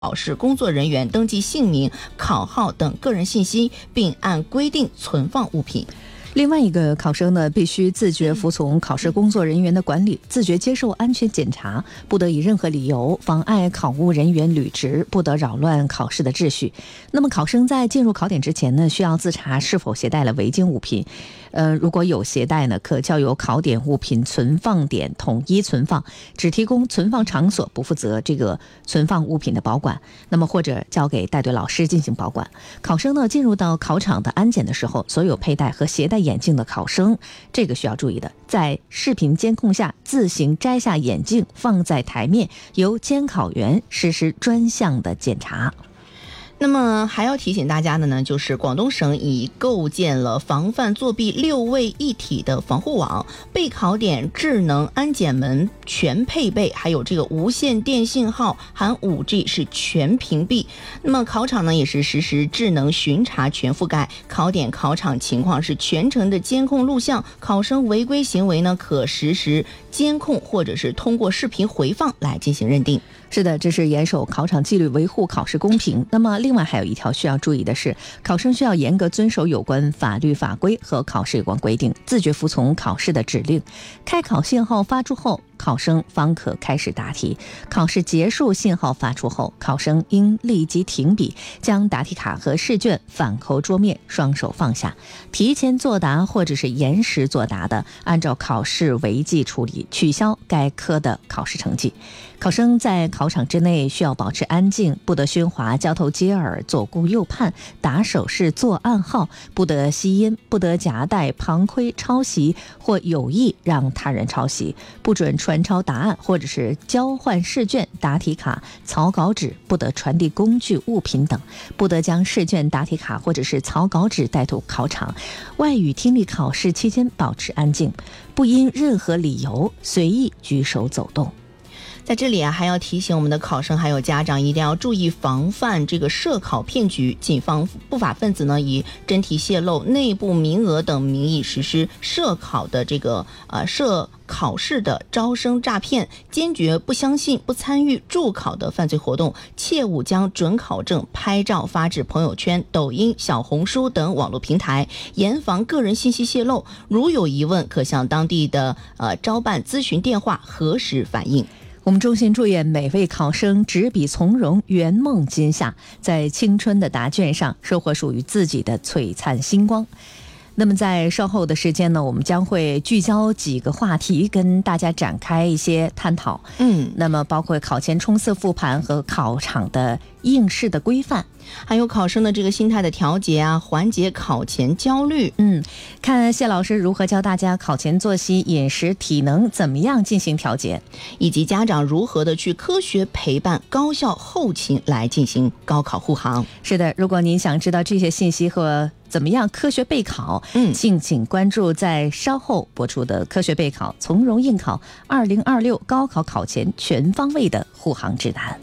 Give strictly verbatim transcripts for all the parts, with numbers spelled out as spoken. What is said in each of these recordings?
考试工作人员登记姓名、考号等个人信息，并按规定存放物品。 另外一个考生呢，必须自觉服从考试工作人员的管理，自觉接受安全检查，不得以任何理由妨碍考务人员履职，不得扰乱考试的秩序。那么考生在进入考点之前呢，需要自查是否携带了违禁物品。呃，如果有携带呢，可交由考点物品存放点统一存放，只提供存放场所，不负责这个存放物品的保管。那么或者交给带队老师进行保管。考生呢，进入到考场的安检的时候，所有佩戴和携带眼镜的考生，这个需要注意的，在视频监控下自行摘下眼镜，放在台面，由监考员实施专项的检查。 那么还要提醒大家的呢，就是广东省已构建了防范作弊六位一体的防护网，备考点智能安检门全配备，还有这个无线电信号含 五 G 是全屏蔽。那么考场呢也是实时智能巡查全覆盖，考点考场情况是全程的监控录像，考生违规行为呢可实时监控或者是通过视频回放来进行认定。 是的，这是严守考场纪律，维护考试公平。那么另外还有一条需要注意的是，考生需要严格遵守有关法律法规和考试有关规定，自觉服从考试的指令。开考信号发出后，考生方可开始答题。考试结束信号发出后，考生应立即停笔，将答题卡和试卷反扣桌面，双手放下。提前作答或者是延时作答的，按照考试违纪处理，取消该科的考试成绩。考生在考场之内需要保持安静，不得喧哗、交头接耳、左顾右盼、打手势、做暗号，不得吸音，不得夹带、旁窥、抄袭或有意让他人抄袭，不准传抄答案或者是交换试卷、答题卡、草稿纸，不得传递工具、物品等，不得将试卷、答题卡或者是草稿纸带入考场。外语听力考试期间保持安静，不因任何理由随意举手走动。 在这里啊，还要提醒我们的考生还有家长一定要注意防范这个涉考骗局，谨防不法分子呢以真题泄露、内部名额等名义实施涉考的这个呃涉考试的招生诈骗，坚决不相信、不参与助考的犯罪活动，切勿将准考证拍照发至朋友圈、抖音、小红书等网络平台，严防个人信息泄露。如有疑问，可向当地的呃招办咨询电话核实反映。 我们衷心祝愿每位考生执笔从容，圆梦今夏，在青春的答卷上收获属于自己的璀璨星光。那么在稍后的时间呢，我们将会聚焦几个话题，跟大家展开一些探讨。 嗯， 那么包括考前冲刺复盘和考场的应试的规范， 还有考生的这个心态的调节啊，缓解考前焦虑。 嗯，看谢老师如何教大家考前作息、饮食、体能怎么样进行调节， 以及家长如何的去科学陪伴、高效后勤来进行高考护航。 是的，如果您想知道这些信息和怎么样科学备考， 嗯， 敬请关注在稍后播出的科学备考从容应考二零二六高考考前全方位的护航指南。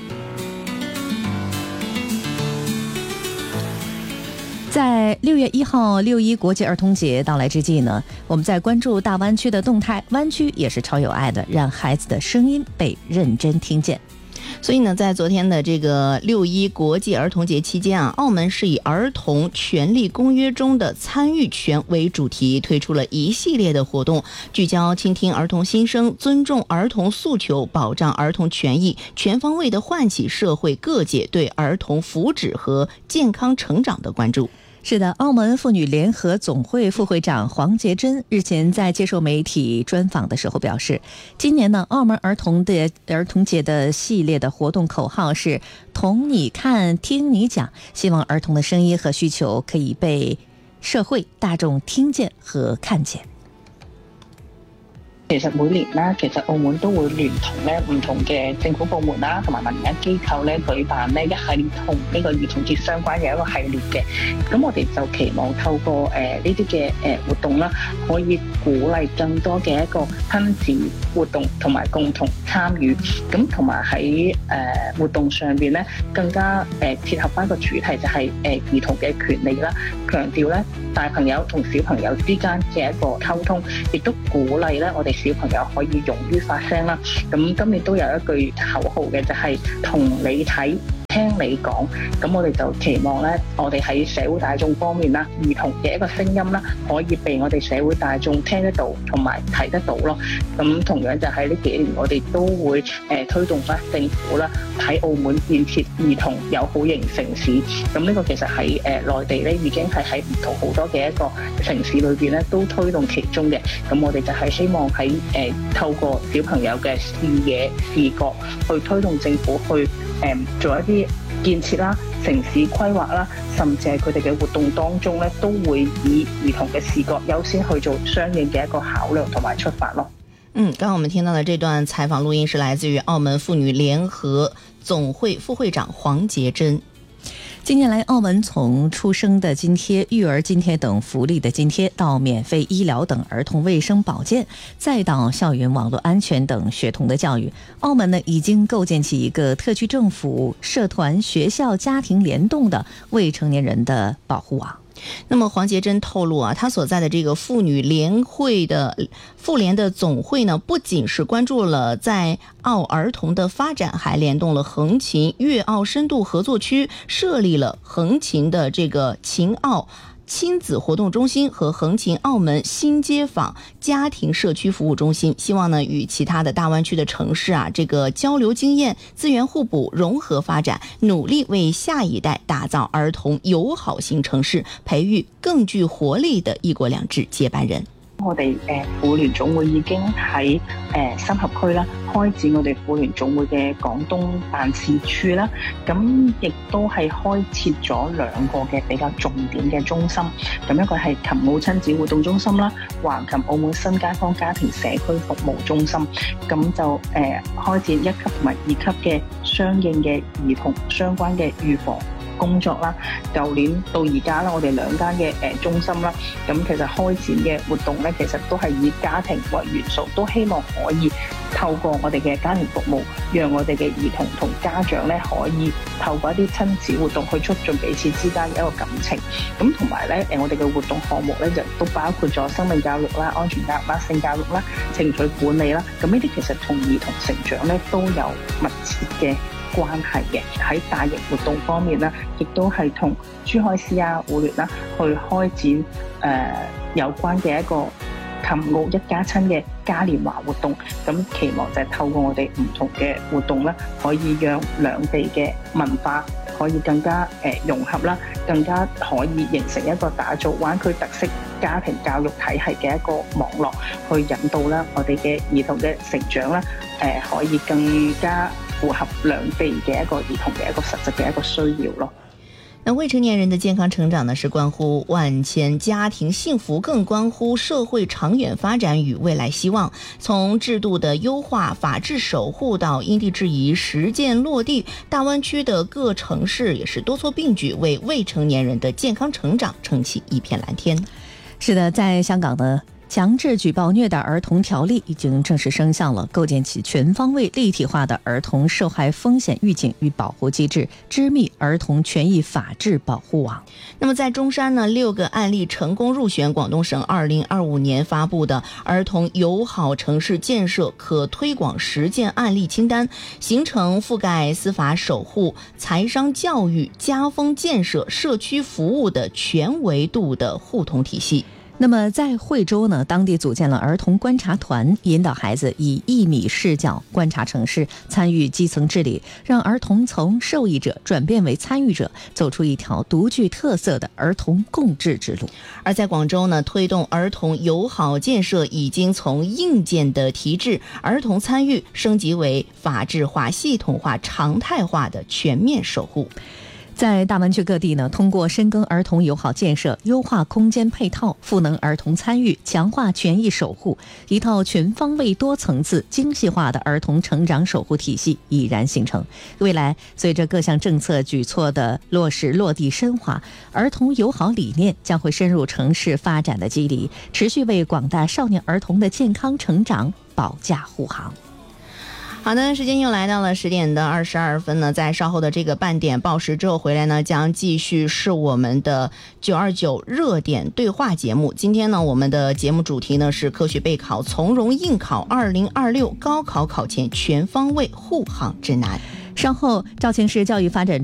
在六月一号六一国际儿童节到来之际呢，我们在关注大湾区的动态，湾区也是超有爱的，让孩子的声音被认真听见。 所以呢，在昨天的这个六一国际儿童节期间啊，澳门是以儿童权利公约中的参与权为主题，推出了一系列的活动，聚焦倾听儿童心声，尊重儿童诉求，保障儿童权益，全方位的唤起社会各界对儿童福祉和健康成长的关注。 是的，澳门妇女联合总会副会长黄洁珍日前在接受媒体专访的时候表示，今年呢，澳门儿童的儿童节的系列的活动口号是同你看听你讲，希望儿童的声音和需求可以被社會大眾聽見和看見。 其實每年啦，其實澳門都會聯同咧唔同嘅政府部門啦，同埋民間機構咧舉辦呢一系列同呢個兒童節相關嘅一個系列嘅。咁我哋就期望透過誒呢啲嘅誒活動啦，可以鼓勵更多嘅一個親子活動同埋共同參與。咁同埋喺誒活動上邊咧，更加誒貼合翻個主題就係誒兒童嘅權利啦，強調咧大朋友同小朋友之間嘅一個溝通，亦都鼓勵咧我哋小朋友可以勇於發聲啦。咁今年都有一句口號嘅，就係同你睇聽你講。咁我哋就期望咧，我哋喺社會大眾方面啦，兒童嘅一個聲音啦，可以被我哋社會大眾聽得到同埋睇得到咯。咁同樣就喺呢幾年，我哋都會誒、呃、推動翻政府啦，喺澳門建設兒童友好型城市。咁呢個其實喺誒、呃、內地咧，已經係喺唔同好多嘅一個城市裏邊咧，都推動其中嘅。咁我哋就係希望喺誒、呃、透過小朋友嘅視野視覺去推動政府去誒、呃、做一啲建設啦、城市規劃啦，甚至係佢哋嘅活動當中咧，都會以兒童嘅視覺優先去做相應嘅一個考量同埋出發咯。 嗯，剛剛我們聽到的這段採訪錄音是來自於澳門婦女聯合總會副會長黃潔珍。 近年來，澳門從出生的津貼、育兒津貼等福利的津貼，到免費醫療等兒童衛生保健，再到校園網絡安全等學童的教育，澳門呢已經構建起一個特區政府、社團、學校、家庭聯動的未成年人的保護網。 那麼黃潔珍透露啊，他所在的這個婦女聯會的婦聯的總會呢，不僅是關注了在澳兒童的發展，還聯動了橫琴粵澳深度合作區，設立了橫琴的這個琴澳親子活動中心和橫琴澳門新街坊家庭社區服務中心，希望呢與其他的大灣區的城市啊，這個交流經驗，資源互補，融合發展，努力為下一代打造兒童友好型城市，培育更具活力的一國兩制接班人。 我哋誒婦聯總會已經喺誒深合區啦，開展我哋婦聯總會嘅廣東辦事處啦，咁亦都係開設咗兩個嘅比較重點嘅中心，咁一個係琴澳親子活動中心啦，橫琴澳門新街坊家庭社區服務中心，咁就誒、呃、開展一級同埋二級嘅相應嘅兒童相關嘅預防工作啦。舊年到而家啦，我哋兩間嘅誒中心啦，咁其實開展嘅活動咧，其實都係以家庭為元素，都希望可以透過我哋嘅家庭服務，讓我哋嘅兒童同家長咧，可以透過一啲親子活動去促進彼此之間嘅一個感情。咁同埋咧，誒我哋嘅活動項目咧，就都包括咗生命教育啦、安全教育啦、性教育啦、情緒管理啦。咁呢啲其實同兒童成長咧都有密切嘅關係嘅。喺大型活動方面啦，亦都係同珠海市啊、婦聯啦去開展誒、呃、有關嘅一個琴澳一家親嘅嘉年華活動，咁期望就係透過我哋唔同嘅活動咧，可以讓兩地嘅文化可以更加誒融合啦，更加可以形成一個打造灣區特色家庭教育體系嘅一個網絡，去引導啦我哋嘅兒童嘅成長啦，誒可以更加符合兩地嘅一個兒童嘅一個實質嘅一個需要咯。 那未成年人的健康成長呢，是關乎萬千家庭幸福，更關乎社會長遠發展與未來希望。從制度的優化、法治守護到因地制宜實踐落地，大灣區的各城市也是多措並舉，為未成年人的健康成長撐起一片藍天。 是的，在香港呢，強制舉報虐待兒童條例已經正式生效了，構建起全方位立體化的兒童受害風險預警與保護機制，織密兒童權益法治保護網。 那麼在中山呢，六個案例成功入選廣東省二零二五年發布的兒童友好城市建設可推廣實踐案例清單，形成覆蓋司法守護、財商教育、家風建設、社區服務的全維度的互通體系。 那麼在惠州呢，當地組建了兒童觀察團，引導孩子以一米視角觀察城市，參與基層治理，讓兒童從受益者轉變為參與者，走出一條獨具特色的兒童共治之路。 而在廣州呢，推動兒童友好建設已經從硬件的提質、兒童參與升級為法治化、系統化、常態化的全面守護。 在大灣區各地呢，通過深耕兒童友好建設、優化空間配套、賦能兒童參與、強化權益守護，一套全方位、多層次、精細化的兒童成長守護體系已然形成。未來，隨着各項政策舉措的落實落地深化，兒童友好理念將會深入城市發展的基底，持續為廣大少年兒童的健康成長保駕護航。 好的，時間又來到了十點的二十二分呢，在稍後的這個半點報時之後回來呢，將繼續是我們的九二九熱點對話節目。今天呢，我們的節目主題呢是科學備考從容應考二零二六高考考前全方位護航指南。 稍後，肇慶市教育發展